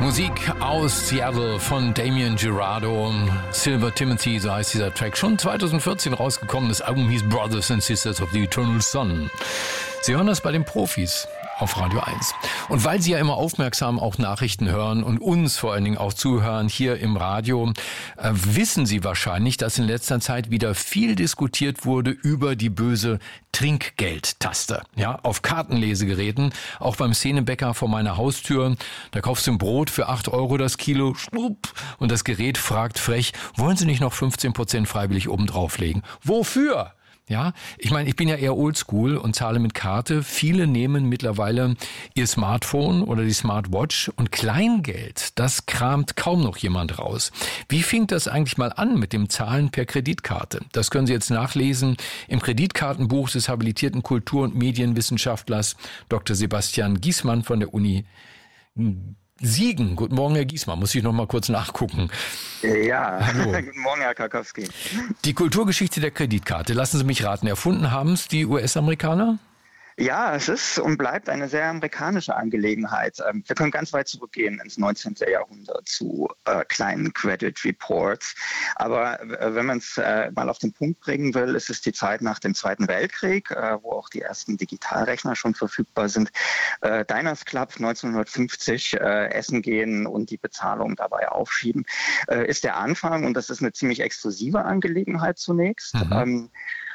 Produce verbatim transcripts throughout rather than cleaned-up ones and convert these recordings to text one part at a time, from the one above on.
Musik aus Seattle von Damien Girardo, Silver Timothy, so heißt dieser Track. Schon zwanzig vierzehn rausgekommen, das Album hieß Brothers and Sisters of the Eternal Sun. Sie hören das bei den Profis auf Radio eins. Und weil Sie ja immer aufmerksam auch Nachrichten hören und uns vor allen Dingen auch zuhören hier im Radio, äh, wissen Sie wahrscheinlich, dass in letzter Zeit wieder viel diskutiert wurde über die böse Trinkgeldtaste. Ja, auf Kartenlesegeräten, auch beim Szenebäcker vor meiner Haustür. Da kaufst du ein Brot für acht Euro das Kilo, schwupp, und das Gerät fragt frech, wollen Sie nicht noch fünfzehn Prozent freiwillig oben drauflegen? Wofür? Ja, ich meine, ich bin ja eher oldschool und zahle mit Karte. Viele nehmen mittlerweile ihr Smartphone oder die Smartwatch und Kleingeld, das kramt kaum noch jemand raus. Wie fing das eigentlich mal an mit dem Zahlen per Kreditkarte? Das können Sie jetzt nachlesen im Kreditkartenbuch des habilitierten Kultur- und Medienwissenschaftlers Doktor Sebastian Giesmann von der Uni Siegen. Guten Morgen, Herr Giesmann. Muss ich noch mal kurz nachgucken. Ja, hallo. Guten Morgen, Herr Karkowski. Die Kulturgeschichte der Kreditkarte. Lassen Sie mich raten. Erfunden haben es die U S-Amerikaner? Ja, es ist und bleibt eine sehr amerikanische Angelegenheit. Wir können ganz weit zurückgehen ins neunzehnten. Jahrhundert zu äh, kleinen Credit Reports. Aber äh, wenn man es äh, mal auf den Punkt bringen will, ist es die Zeit nach dem Zweiten Weltkrieg, äh, wo auch die ersten Digitalrechner schon verfügbar sind. Äh, Diners Club neunzehnhundertfünfzig, äh, essen gehen und die Bezahlung dabei aufschieben, äh, ist der Anfang. Und das ist eine ziemlich exklusive Angelegenheit zunächst. Mhm. Ähm,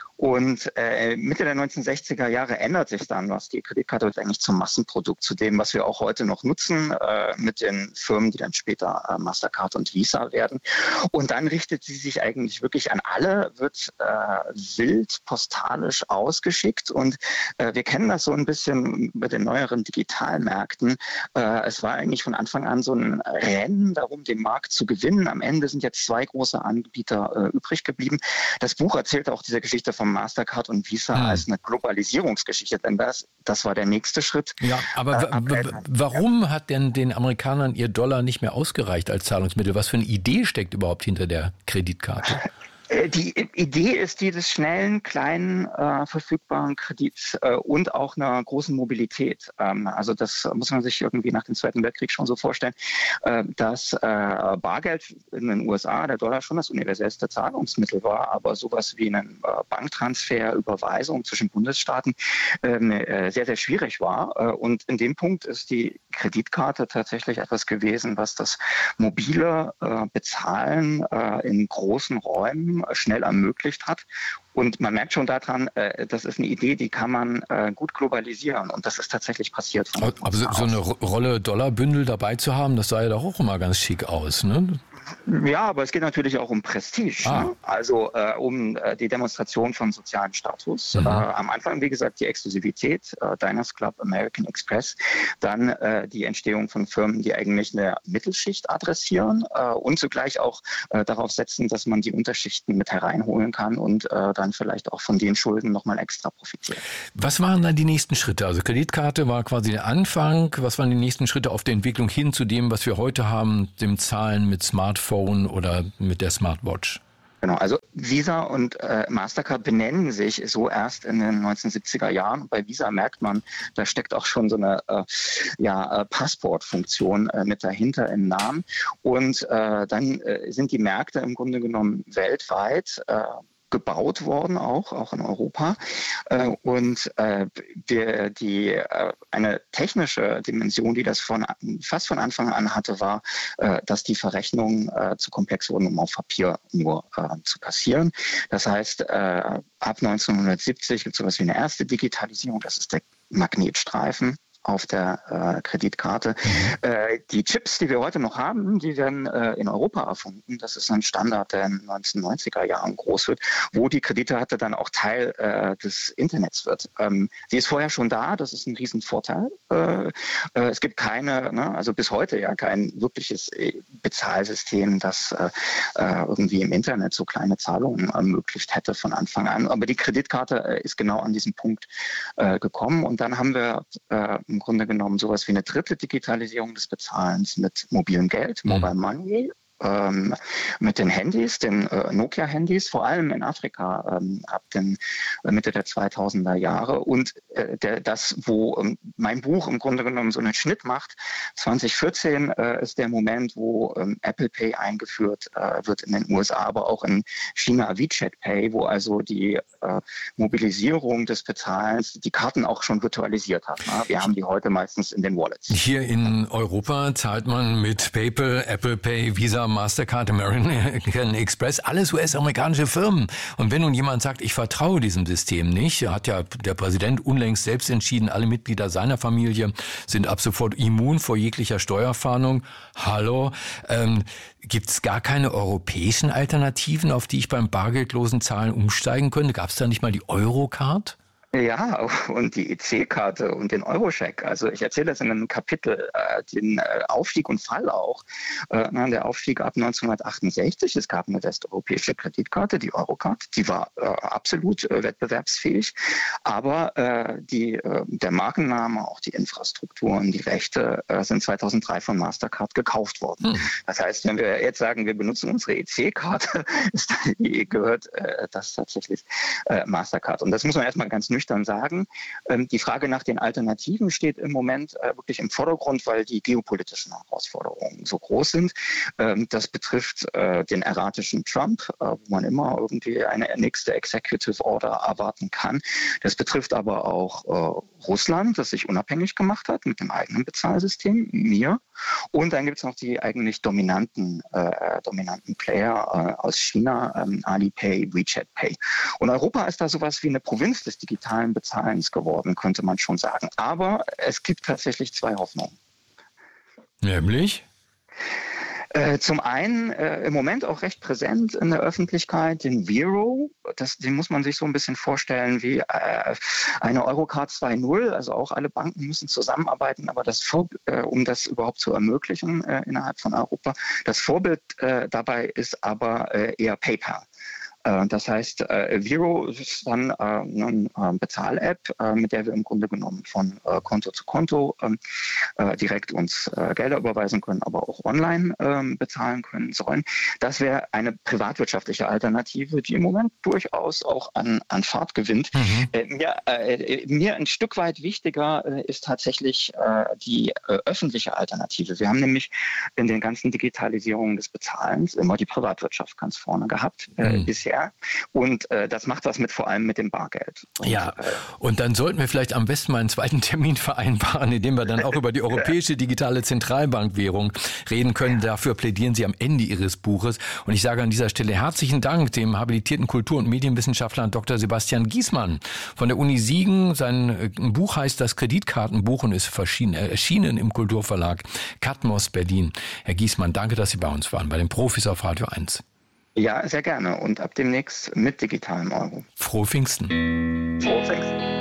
Und äh, Mitte der neunzehnhundertsechziger Jahre ändert sich dann was. Die Kreditkarte wird eigentlich zum Massenprodukt, zu dem, was wir auch heute noch nutzen, äh, mit den Firmen, die dann später äh, Mastercard und Visa werden. Und dann richtet sie sich eigentlich wirklich an alle, wird äh, wild postalisch ausgeschickt. Und äh, wir kennen das so ein bisschen mit den neueren Digitalmärkten. Äh, es war eigentlich von Anfang an so ein Rennen darum, den Markt zu gewinnen. Am Ende sind jetzt zwei große Anbieter äh, übrig geblieben. Das Buch erzählt auch diese Geschichte von Mastercard und Visa hm. als eine Globalisierungsgeschichte, denn das, das war der nächste Schritt. Ja, aber äh, w- w- warum ja. hat denn den Amerikanern ihr Dollar nicht mehr ausgereicht als Zahlungsmittel? Was für eine Idee steckt überhaupt hinter der Kreditkarte? Die Idee ist die des schnellen, kleinen, äh, verfügbaren Kredits äh, und auch einer großen Mobilität. Ähm, also das muss man sich irgendwie nach dem Zweiten Weltkrieg schon so vorstellen, äh, dass äh, Bargeld in den U S A, der Dollar schon das universellste Zahlungsmittel war, aber sowas wie ein äh, Banktransfer, Überweisung zwischen Bundesstaaten äh, sehr, sehr schwierig war. Äh, und in dem Punkt ist die Kreditkarte tatsächlich etwas gewesen, was das mobile äh, Bezahlen äh, in großen Räumen schnell ermöglicht hat. Und man merkt schon daran, äh, das ist eine Idee, die kann man äh, gut globalisieren. Und das ist tatsächlich passiert. Aber so, so eine Rolle Dollarbündel dabei zu haben, das sah ja doch auch immer ganz schick aus, ne? Ja, aber es geht natürlich auch um Prestige. Ah. Ne? Also äh, um äh, die Demonstration von sozialem Status. Mhm. Äh, am Anfang, wie gesagt, die Exklusivität, äh, Diners Club, American Express. Dann äh, die Entstehung von Firmen, die eigentlich eine Mittelschicht adressieren äh, und zugleich auch äh, darauf setzen, dass man die Unterschichten mit hereinholen kann und äh, dann vielleicht auch von den Schulden nochmal extra profitiert. Was waren dann die nächsten Schritte? Also Kreditkarte war quasi der Anfang. Was waren die nächsten Schritte auf der Entwicklung hin zu dem, was wir heute haben, dem Zahlen mit Smartphone oder mit der Smartwatch? Genau, also Visa und äh, Mastercard benennen sich so erst in den neunzehnhundertsiebziger Jahren. Bei Visa merkt man, da steckt auch schon so eine äh, ja, äh, Passportfunktion äh, mit dahinter im Namen. Und äh, dann äh, sind die Märkte im Grunde genommen weltweit äh, gebaut worden, auch, auch in Europa. Äh, und äh, wir, die, äh, eine technische Dimension, die das von, fast von Anfang an hatte, war, äh, dass die Verrechnungen äh, zu komplex wurden, um auf Papier nur äh, zu passieren. Das heißt, äh, ab neunzehnhundertsiebzig gibt es sowas wie eine erste Digitalisierung, das ist der Magnetstreifen auf der äh, Kreditkarte. Mhm. Äh, die Chips, die wir heute noch haben, die werden äh, in Europa erfunden. Das ist ein Standard, der in den neunzehnhundertneunziger Jahren groß wird, wo die Kreditkarte dann auch Teil äh, des Internets wird. Ähm, sie ist vorher schon da, das ist ein Riesenvorteil. Äh, äh, es gibt keine, ne, also bis heute ja kein wirkliches Bezahlsystem, das äh, irgendwie im Internet so kleine Zahlungen ermöglicht hätte von Anfang an. Aber die Kreditkarte äh, ist genau an diesen Punkt äh, gekommen. Und dann haben wir äh, im Grunde genommen sowas wie eine dritte Digitalisierung des Bezahlens mit mobilem Geld, Mobile Money. ähm, mit den Handys, den äh, Nokia-Handys, vor allem in Afrika ähm, ab den äh, Mitte der zweitausender Jahre. Und äh, der, das, wo ähm, mein Buch im Grunde genommen so einen Schnitt macht, zwanzig vierzehn äh, ist der Moment, wo ähm, Apple Pay eingeführt äh, wird in den U S A, aber auch in China WeChat Pay, wo also die äh, Mobilisierung des Bezahlens die Karten auch schon virtualisiert hat. Ne? Wir haben die heute meistens in den Wallets. Hier in Europa zahlt man mit PayPal, Apple Pay, Visa, Mastercard, American Express, alles U S-amerikanische Firmen. Und wenn nun jemand sagt, ich vertraue diesem System nicht, hat ja der Präsident unlängst selbst entschieden, alle Mitglieder seiner Familie sind ab sofort immun vor jeglicher Steuerfahndung. Hallo, ähm, gibt es gar keine europäischen Alternativen, auf die ich beim bargeldlosen Zahlen umsteigen könnte? Gab es da nicht mal die Eurocard? Ja, und die E C-Karte und den Euroscheck. Also ich erzähle das in einem Kapitel, äh, den äh, Aufstieg und Fall auch. Äh, der Aufstieg ab neunzehnhundertachtundsechzig. Es gab eine westeuropäische Kreditkarte, die Eurocard. Die war äh, absolut äh, wettbewerbsfähig. Aber äh, die, äh, der Markenname, auch die Infrastruktur und die Rechte äh, sind zweitausenddrei von Mastercard gekauft worden. Hm. Das heißt, wenn wir jetzt sagen, wir benutzen unsere E C-Karte, ist, die gehört äh, das tatsächlich äh, Mastercard. Und das muss man erstmal ganz nüchtern sagen. Ähm, die Frage nach den Alternativen steht im Moment äh, wirklich im Vordergrund, weil die geopolitischen Herausforderungen so groß sind. Ähm, das betrifft äh, den erratischen Trump, äh, wo man immer irgendwie eine nächste Executive Order erwarten kann. Das betrifft aber auch äh, Russland, das sich unabhängig gemacht hat mit dem eigenen Bezahlsystem, mir. Und dann gibt es noch die eigentlich dominanten, äh, dominanten Player äh, aus China, ähm, Alipay, WeChat Pay. Und Europa ist da sowas wie eine Provinz des digitalen Bezahlens geworden, könnte man schon sagen. Aber es gibt tatsächlich zwei Hoffnungen. Nämlich? Äh, zum einen äh, im Moment auch recht präsent in der Öffentlichkeit den Vero. Das, den muss man sich so ein bisschen vorstellen wie äh, eine Eurocard zwei Punkt null. Also auch alle Banken müssen zusammenarbeiten, aber das Vor- äh, um das überhaupt zu ermöglichen äh, innerhalb von Europa. Das Vorbild äh, dabei ist aber äh, eher PayPal. Das heißt, Vero ist dann eine Bezahl-App, mit der wir im Grunde genommen von Konto zu Konto direkt uns Gelder überweisen können, aber auch online bezahlen können sollen. Das wäre eine privatwirtschaftliche Alternative, die im Moment durchaus auch an, an Fahrt gewinnt. Mhm. Mir, mir ein Stück weit wichtiger ist tatsächlich die öffentliche Alternative. Wir haben nämlich in den ganzen Digitalisierungen des Bezahlens immer die Privatwirtschaft ganz vorne gehabt mhm. bisher. Und äh, das macht was mit, vor allem mit dem Bargeld. Und, ja, äh, und dann sollten wir vielleicht am besten mal einen zweiten Termin vereinbaren, in dem wir dann auch über die europäische digitale Zentralbankwährung reden können. Dafür plädieren Sie am Ende Ihres Buches. Und ich sage an dieser Stelle herzlichen Dank dem habilitierten Kultur- und Medienwissenschaftler Doktor Sebastian Giesmann von der Uni Siegen. Sein Buch heißt Das Kreditkartenbuch und ist erschienen im Kulturverlag Katmos Berlin. Herr Giesmann, danke, dass Sie bei uns waren, bei den Profis auf Radio eins. Ja, sehr gerne. Und ab demnächst mit digitalem Euro. Frohe Pfingsten. Frohe Pfingsten.